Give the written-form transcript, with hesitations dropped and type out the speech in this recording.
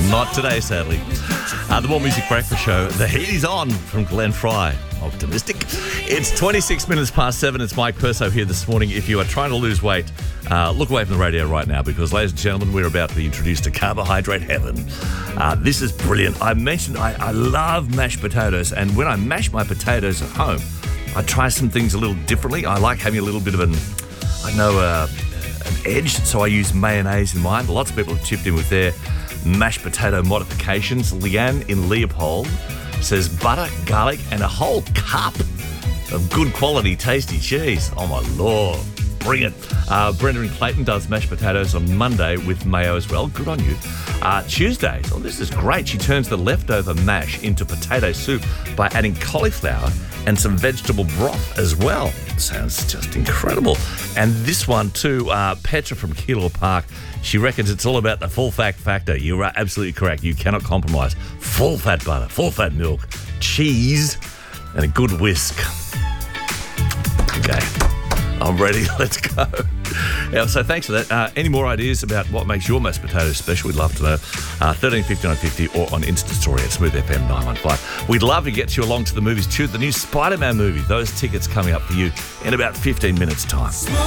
Not today, sadly. The More Music Breakfast Show. The heat is on from Glenn Fry. Optimistic. It's 26 minutes past 7. It's Mike Perso here this morning. If you are trying to lose weight, look away from the radio right now because, ladies and gentlemen, we're about to be introduced to carbohydrate heaven. This is brilliant. I mentioned I love mashed potatoes, and when I mash my potatoes at home, I try some things a little differently. I like having a little bit of an edge, so I use mayonnaise in mine. Lots of people have chipped in with their mashed potato modifications. Leanne in Leopold says butter, garlic, and a whole cup of good quality tasty cheese. Oh my Lord, bring it. Brenda in Clayton does mashed potatoes on Monday with mayo as well. Good on you. Tuesdays, this is great. She turns the leftover mash into potato soup by adding cauliflower and some vegetable broth as well. Sounds just incredible. And this one too, Petra from Keilor Park, she reckons it's all about the full fat factor. You are absolutely correct. You cannot compromise. Full fat butter, full fat milk, cheese, and a good whisk. Okay, I'm ready. Let's go. So thanks for that. Any more ideas about what makes your mashed potatoes special? We'd love to know. 135950 or on Insta Story at Smooth FM 915. We'd love to get you along to the movies too. The new Spider-Man movie. Those tickets coming up for you in about 15 minutes' time.